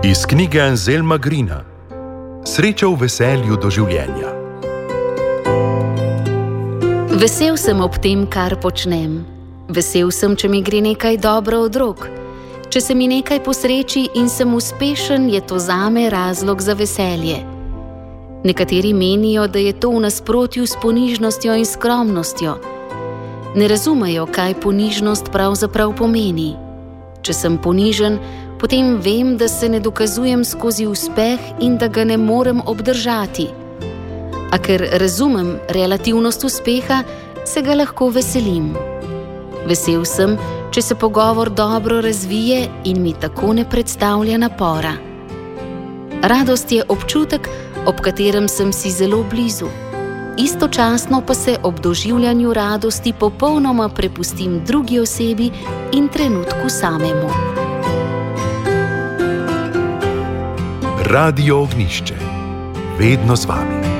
Iz knjige Anselma Greena Sreča v veselju do življenja. Vesel sem ob tem, kar počnem. Vesel sem, če mi gre nekaj dobro od rok. Če se mi nekaj posreči in sem uspešen, je to zame razlog za veselje. Nekateri menijo, da je to v nasprotju s ponižnostjo in skromnostjo. Ne razumejo, kaj ponižnost pravzaprav pomeni. Če sem ponižen, potem vem, da se ne dokazujem skozi uspeh in da ga ne morem obdržati. A ker razumem relativnost uspeha, se ga lahko veselim. Vesel sem, če se pogovor dobro razvije in mi tako ne predstavlja napora. Radost je občutek, ob katerem sem si zelo blizu. Istočasno pa se ob doživljanju radosti popolnoma prepustim drugi osebi in trenutku samemu. Radio Ognjišče. Vedno z vami.